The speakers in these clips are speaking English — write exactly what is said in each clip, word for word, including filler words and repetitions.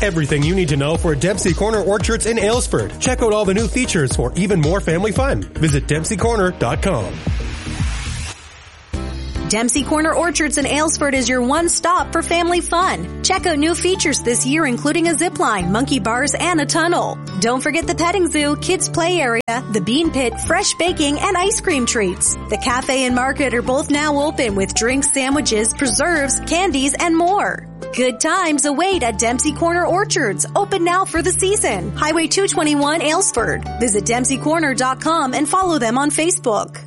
everything you need to know for Dempsey Corner Orchards in Aylesford. Check out all the new features for even more family fun. Visit dempsey corner dot com. Dempsey Corner Orchards in Aylesford is your one stop for family fun. Check out new features this year, including a zip line, monkey bars, and a tunnel. Don't forget the petting zoo, kids play area, the bean pit, fresh baking, and ice cream treats. The cafe and market are both now open with drinks, sandwiches, preserves, candies, and more. Good times await at Dempsey Corner Orchards, open now for the season. Highway two twenty-one, Aylesford. Visit dempsey corner dot com and follow them on Facebook.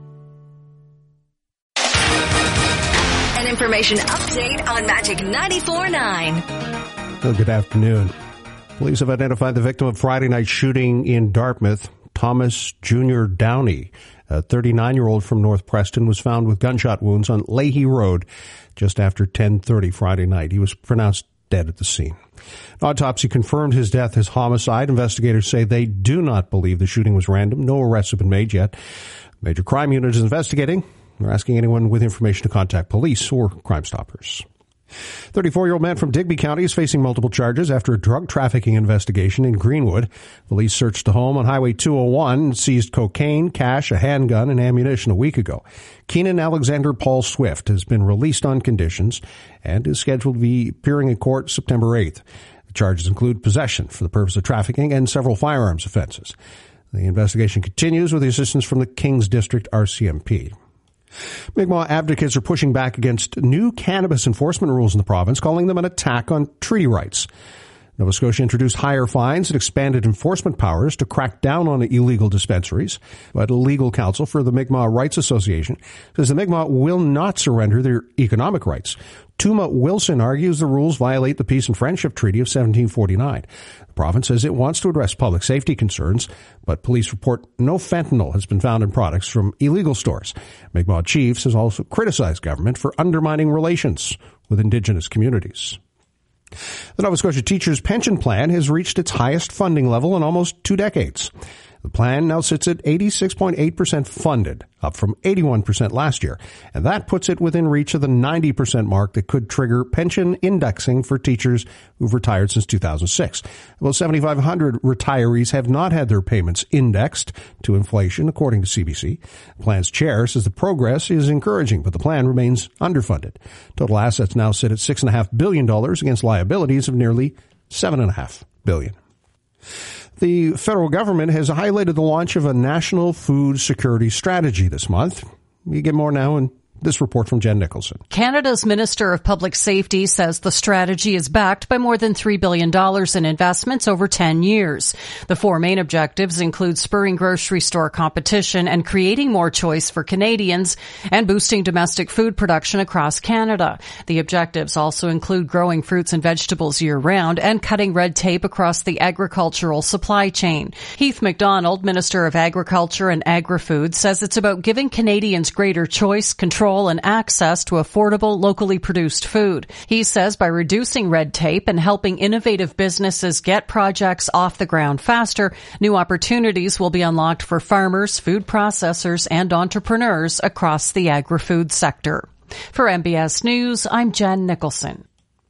An information update on Magic ninety-four point nine. Well, good afternoon. Police have identified the victim of Friday night shooting in Dartmouth. Thomas Junior Downey, a thirty-nine-year-old from North Preston, was found with gunshot wounds on Leahy Road just after ten thirty Friday night. He was pronounced dead at the scene. An autopsy confirmed his death as homicide. Investigators say they do not believe the shooting was random. No arrests have been made yet. Major Crime Unit is investigating. They're asking anyone with information to contact police or Crime Stoppers. thirty-four-year-old man from Digby County is facing multiple charges after a drug trafficking investigation in Greenwood. Police searched a home on Highway two oh one and seized cocaine, cash, a handgun, and ammunition a week ago. Keenan Alexander Paul Swift has been released on conditions and is scheduled to be appearing in court September eighth. The charges include possession for the purpose of trafficking and several firearms offenses. The investigation continues with the assistance from the Kings District R C M P. Mi'kmaq advocates are pushing back against new cannabis enforcement rules in the province, calling them an attack on treaty rights. Nova Scotia introduced higher fines and expanded enforcement powers to crack down on illegal dispensaries. But a legal counsel for the Mi'kmaq Rights Association says the Mi'kmaq will not surrender their economic rights. Tuma Wilson argues the rules violate the Peace and Friendship Treaty of seventeen forty-nine. The province says it wants to address public safety concerns, but police report no fentanyl has been found in products from illegal stores. Mi'kmaq Chiefs has also criticized government for undermining relations with Indigenous communities. The Nova Scotia Teachers' Pension Plan has reached its highest funding level in almost two decades. The plan now sits at eighty-six point eight percent funded, up from eighty-one percent last year, and that puts it within reach of the ninety percent mark that could trigger pension indexing for teachers who've retired since two thousand six. About seventy-five hundred retirees have not had their payments indexed to inflation, according to C B C. The plan's chair says the progress is encouraging, but the plan remains underfunded. Total assets now sit at six point five billion dollars against liabilities of nearly seven point five billion dollars. The federal government has highlighted the launch of a national food security strategy this month. You get more now in this report from Jen Nicholson. Canada's Minister of Public Safety says the strategy is backed by more than three billion dollars in investments over ten years. The four main objectives include spurring grocery store competition and creating more choice for Canadians and boosting domestic food production across Canada. The objectives also include growing fruits and vegetables year-round and cutting red tape across the agricultural supply chain. Heath MacDonald, Minister of Agriculture and Agri-Food, says it's about giving Canadians greater choice, control, and access to affordable, locally produced food. He says by reducing red tape and helping innovative businesses get projects off the ground faster, new opportunities will be unlocked for farmers, food processors, and entrepreneurs across the agri-food sector. For M B S News, I'm Jen Nicholson.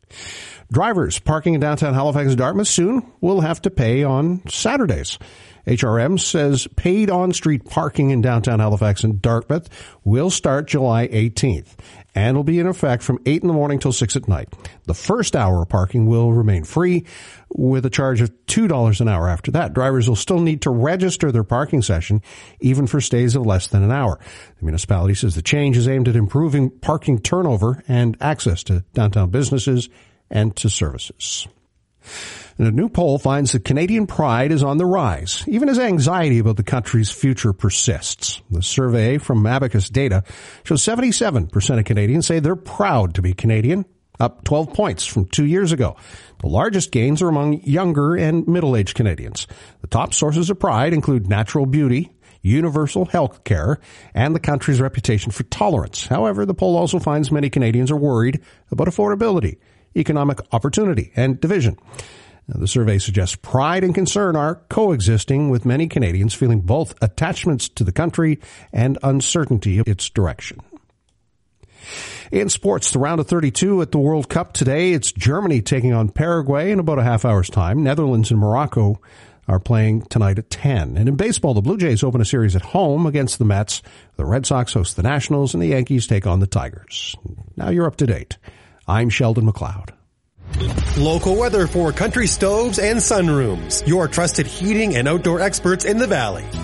Drivers parking in downtown Halifax and Dartmouth soon will have to pay on Saturdays. H R M says paid on-street parking in downtown Halifax and Dartmouth will start July eighteenth and will be in effect from eight in the morning till six at night. The first hour of parking will remain free with a charge of two dollars an hour after that. Drivers will still need to register their parking session even for stays of less than an hour. The municipality says the change is aimed at improving parking turnover and access to downtown businesses and to services. And a new poll finds that Canadian pride is on the rise, even as anxiety about the country's future persists. The survey from Abacus Data shows seventy-seven percent of Canadians say they're proud to be Canadian, up twelve points from two years ago. The largest gains are among younger and middle-aged Canadians. The top sources of pride include natural beauty, universal health care, and the country's reputation for tolerance. However, the poll also finds many Canadians are worried about affordability, economic opportunity, and division. The survey suggests pride and concern are coexisting, with many Canadians feeling both attachments to the country and uncertainty of its direction. In sports, the round of thirty-two at the World Cup today. It's Germany taking on Paraguay in about a half hour's time. Netherlands and Morocco are playing tonight at ten. And in baseball, the Blue Jays open a series at home against the Mets. The Red Sox host the Nationals, and the Yankees take on the Tigers. Now you're up to date. I'm Sheldon McLeod. Local weather for Country Stoves and Sunrooms, your trusted heating and outdoor experts in the Valley.